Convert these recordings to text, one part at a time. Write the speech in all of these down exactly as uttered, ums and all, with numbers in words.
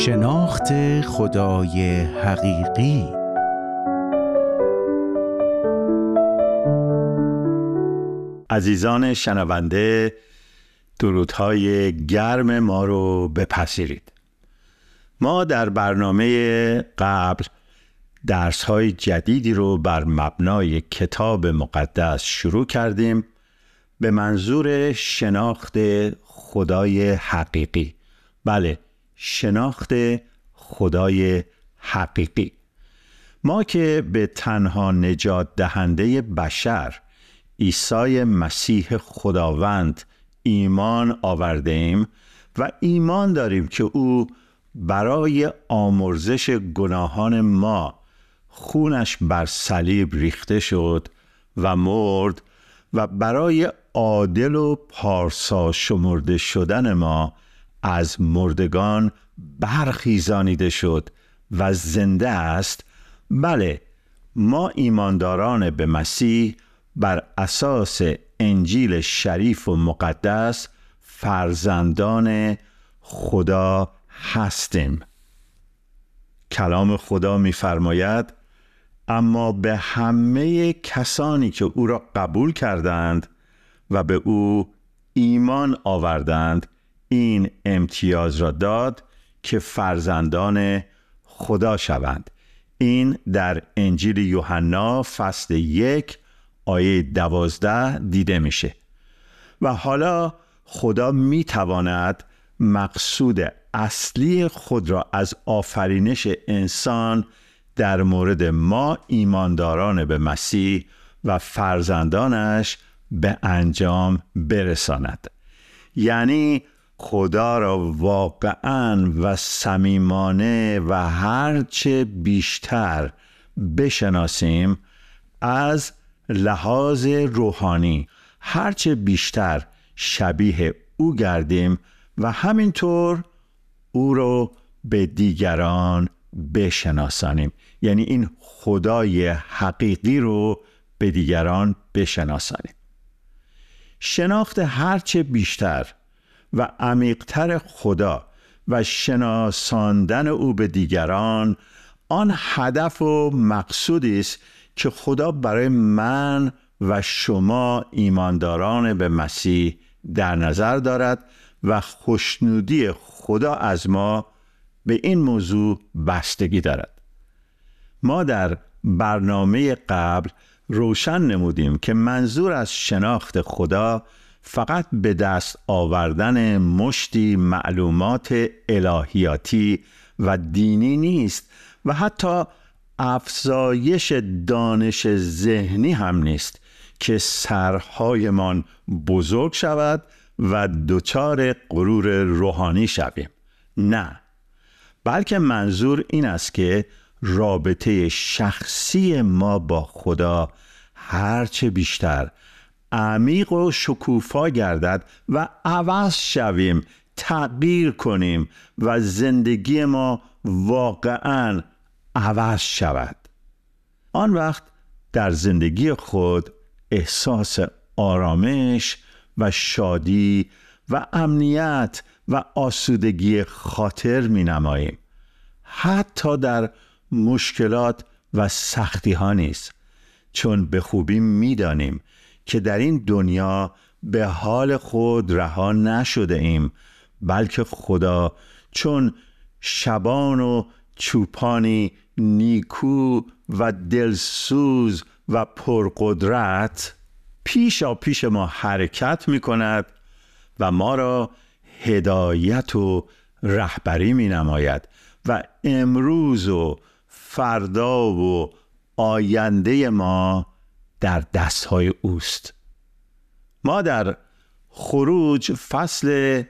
شناخت خدای حقیقی. عزیزان شنونده، درودهای گرم ما رو بپذیرید. ما در برنامه قبل درس‌های جدیدی رو بر مبنای کتاب مقدس شروع کردیم به منظور شناخت خدای حقیقی. بله، شناخت خدای حقیقی. ما که به تنها نجات دهنده بشر عیسی مسیح خداوند ایمان آورده ایم و ایمان داریم که او برای آمرزش گناهان ما خونش بر صلیب ریخته شد و مرد و برای عادل و پارسا شمرده شدن ما از مردگان برخیزانیده شد و زنده است. بله، ما ایمانداران به مسیح بر اساس انجیل شریف و مقدس فرزندان خدا هستیم. کلام خدا می‌فرماید اما به همه کسانی که او را قبول کردند و به او ایمان آوردند این امتیاز را داد که فرزندان خدا شوند. این در انجیل یوحنا فصل یک آیه دوازده دیده میشه. و حالا خدا میتواند مقصود اصلی خود را از آفرینش انسان در مورد ما ایمانداران به مسیح و فرزندانش به انجام برساند. یعنی خدا را واقعاً و صمیمانه و هرچه بیشتر بشناسیم، از لحاظ روحانی هرچه بیشتر شبیه او گردیم و همینطور او رو به دیگران بشناسانیم. یعنی این خدای حقیقی رو به دیگران بشناسانیم. شناخت هرچه بیشتر و عمیق‌تر خدا و شناساندن او به دیگران آن هدف و مقصودی است که خدا برای من و شما ایمانداران به مسیح در نظر دارد و خوشنودی خدا از ما به این موضوع بستگی دارد. ما در برنامه قبل روشن نمودیم که منظور از شناخت خدا فقط به دست آوردن مشتی معلومات الهیاتی و دینی نیست و حتی افزایش دانش ذهنی هم نیست که سرهایمان بزرگ شود و دچار غرور روحانی شویم. نه، بلکه منظور این است که رابطه شخصی ما با خدا هرچه بیشتر عمیق و شکوفا گردد و عوض شویم، تغییر کنیم و زندگی ما واقعاً عوض شود. آن وقت در زندگی خود احساس آرامش و شادی و امنیت و آسودگی خاطر می نماییم. حتی در مشکلات و سختی ها نیست، چون به خوبی می دانیم که در این دنیا به حال خود رها نشده ایم، بلکه خدا چون شبان و چوپانی نیکو و دلسوز و پرقدرت پیشا پیش ما حرکت می کند و ما را هدایت و رهبری می نماید و امروز و فردا و آینده ما در دستهای اوست. ما در خروج فصل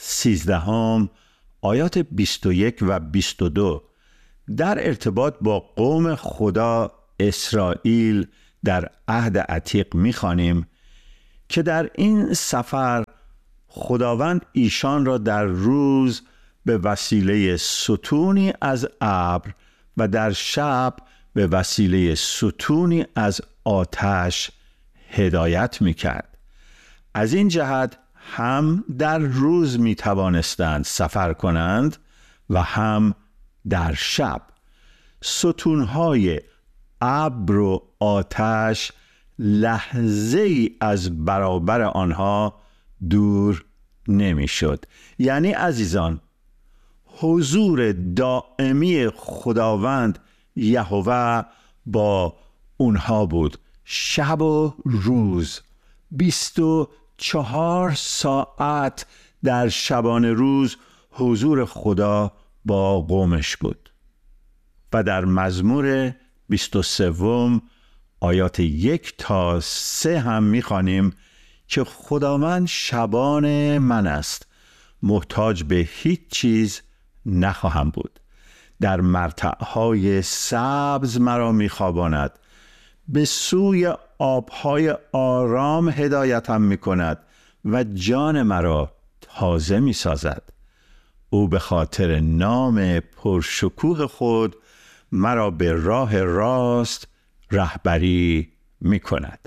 سیزدهم آیات بیست و یک و بیست و دو در ارتباط با قوم خدا اسرائیل در عهد عتیق می‌خوانیم که در این سفر خداوند ایشان را در روز به وسیله ستونی از ابر و در شب به وسیله ستونی از آتش هدایت می‌کرد. از این جهت هم در روز می توانستند سفر کنند و هم در شب. ستونهای ابر و آتش لحظه ای از برابر آنها دور نمیشد. یعنی عزیزان، حضور دائمی خداوند یهوه با اونها بود، شب و روز، بیست و چهار ساعت در شبانه روز حضور خدا با قومش بود. و در مزمور بیست و سوم آیات یک تا سه هم می‌خوانیم که خداوند شبان من است، محتاج به هیچ چیز نخواهم بود. در مرتعهای سبز مرا می‌خواباند، به سوی آبهای آرام هدایتم می‌کند و جان مرا تازه می‌سازد. او به خاطر نام پرشکوه خود مرا به راه راست رهبری می‌کند.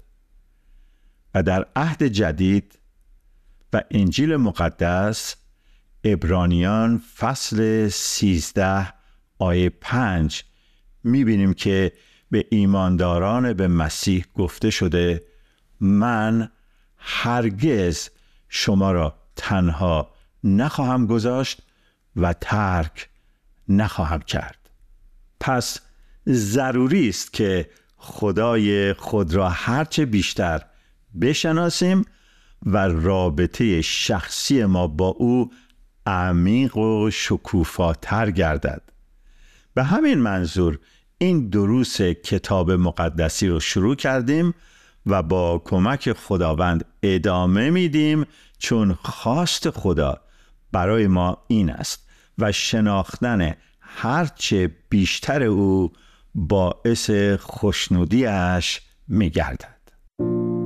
و در عهد جدید و انجیل مقدس، عبرانیان فصل سیزده آیه پنج می‌بینیم که به ایمانداران به مسیح گفته شده: من هرگز شما را تنها نخواهم گذاشت و ترک نخواهم کرد. پس ضروری است که خدای خود را هرچه بیشتر بشناسیم و رابطه شخصی ما با او عمیق و شکوفاتر گردد. به همین منظور این دروس کتاب مقدسی رو شروع کردیم و با کمک خداوند ادامه میدیم، چون خواست خدا برای ما این است و شناختن هرچه بیشتر او باعث خوشنودیش میگردد.